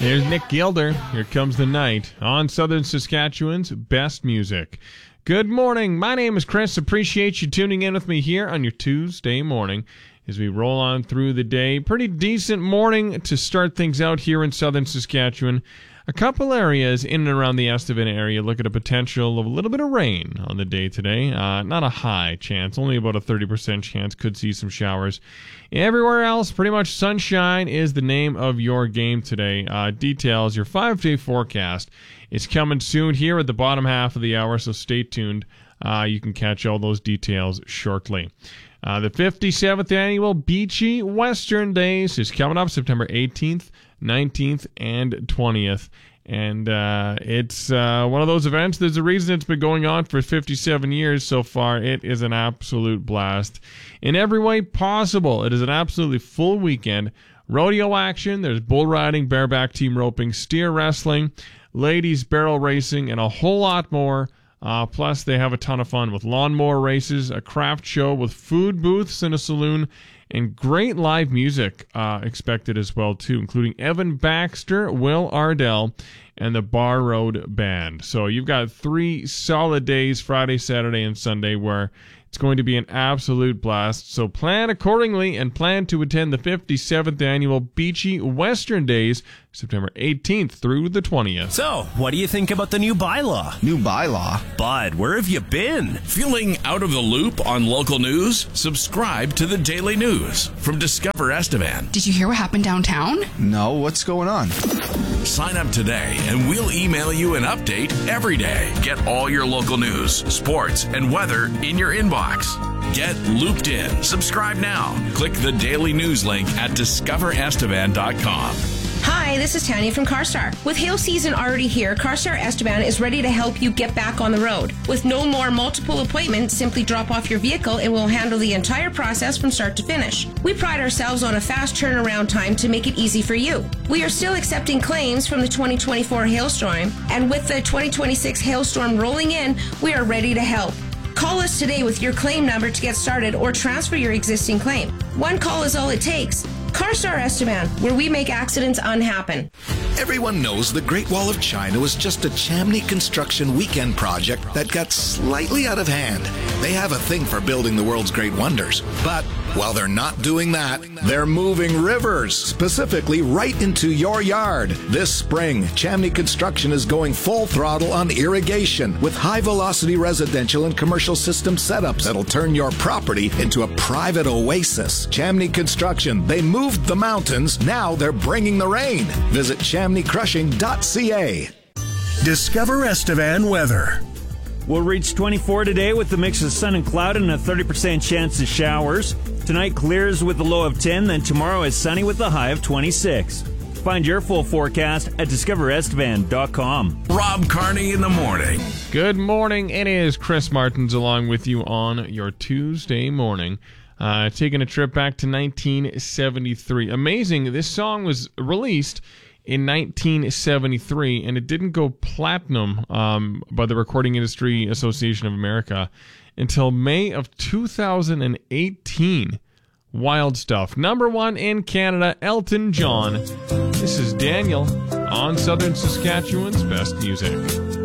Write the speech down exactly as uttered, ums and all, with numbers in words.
Here's Nick Gilder. Here Comes the Night on Southern Saskatchewan's best music. Good morning. My name is Chris. Appreciate you tuning in with me here on your Tuesday morning as we roll on through the day. Pretty decent morning to start things out here in Southern Saskatchewan. A couple areas in and around the Estevan area look at a potential of a little bit of rain on the day today. Uh, not a high chance, only about a thirty percent chance. Could see some showers. Everywhere else, pretty much sunshine is the name of your game today. Uh, details, your five-day forecast is coming soon here at the bottom half of the hour, so stay tuned. Uh, you can catch all those details shortly. Uh, the fifty-seventh annual Beachy Western Days is coming up September eighteenth, nineteenth, and twentieth. And uh, it's uh, one of those events. There's a reason it's been going on for fifty-seven years so far. It is an absolute blast in every way possible. It is an absolutely full weekend. Rodeo action, there's bull riding, bareback team roping, steer wrestling, ladies barrel racing, and a whole lot more. Uh, plus, they have a ton of fun with lawnmower races, a craft show with food booths and a saloon, and great live music uh, expected as well, too, including Evan Baxter, Will Ardell, and the Bar Road Band. So you've got three solid days, Friday, Saturday, and Sunday, where it's going to be an absolute blast. So plan accordingly and plan to attend the fifty-seventh annual Beachy Western Days, September eighteenth through the twentieth. So, what do you think about the new bylaw? New bylaw? Bud, where have you been? Feeling out of the loop on local news? Subscribe to the Daily News from Discover Estevan. Did you hear what happened downtown? No, what's going on? Sign up today and we'll email you an update every day. Get all your local news, sports, and weather in your inbox. Get looped in. Subscribe now. Click the Daily News link at discover estevan dot com. Hi, this is Tanya from CarStar. With hail season already here, CarStar Estevan is ready to help you get back on the road. With no more multiple appointments, simply drop off your vehicle and we'll handle the entire process from start to finish. We pride ourselves on a fast turnaround time to make it easy for you. We are still accepting claims from the twenty twenty-four hailstorm, and with the twenty twenty-six hailstorm rolling in, we are ready to help. Call us today with your claim number to get started or transfer your existing claim. One call is all it takes. CarStar Estevan, where we make accidents unhappen. Everyone knows the Great Wall of China was just a Chamney construction weekend project that got slightly out of hand. They have a thing for building the world's great wonders. But while they're not doing that, they're moving rivers, specifically right into your yard. This spring, Chamney Construction is going full throttle on irrigation with high-velocity residential and commercial system setups that'll turn your property into a private oasis. Chamney Construction, they moved the mountains, now they're bringing the rain. Visit chamney crushing dot c a. Discover Estevan weather. We'll reach twenty-four today with a mix of sun and cloud and a thirty percent chance of showers. Tonight clears with a low of ten, then tomorrow is sunny with a high of twenty-six. Find your full forecast at discover estevan dot com. Rob Carney in the morning. Good morning. It is Chris Martins along with you on your Tuesday morning. Uh, taking a trip back to nineteen seventy-three. Amazing. This song was released in nineteen seventy-three, and it didn't go platinum um, by the Recording Industry Association of America until May of two thousand eighteen. Wild stuff. Number one in Canada, Elton John. This is Daniel on Southern Saskatchewan's best music.